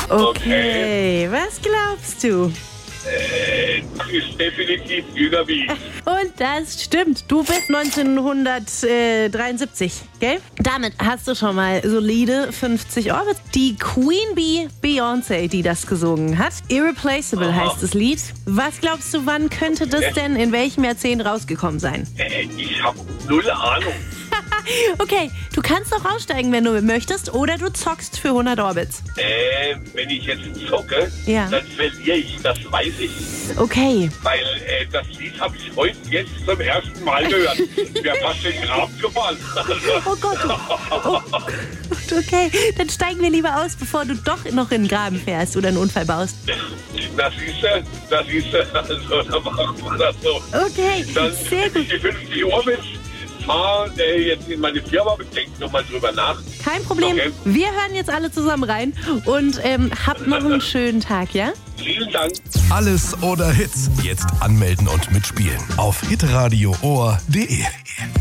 Okay, was glaubst du? Ist definitiv jünger wie ich. Und das stimmt. Du bist 1973, gell? Damit hast du schon mal solide 50 Orbits. Die Queen Bee Beyoncé, die das gesungen hat. Irreplaceable heißt das Lied. Was glaubst du, wann könnte das denn in welchem Jahrzehnt rausgekommen sein? Ich habe null Ahnung. Okay, du kannst auch aussteigen, wenn du möchtest, oder du zockst für 100 Orbits. Wenn ich jetzt zocke, Ja. dann verliere ich, das weiß ich. Okay. Weil das Lied habe ich heute jetzt zum ersten Mal gehört. Mir fast den Graben gefallen. Oh Gott. Oh. Okay, dann steigen wir lieber aus, bevor du doch noch in den Graben fährst oder einen Unfall baust. Das siehst du. Also, dann machen wir das so. Okay, Dann sehr gut. die 50 Orbits. Fahr jetzt in meine Firma und denk nochmal drüber nach. Kein Problem. Okay. Wir hören jetzt alle zusammen rein und habt noch einen schönen Tag, ja? Vielen Dank. Alles oder Hits. Jetzt anmelden und mitspielen auf hitradioohr.de.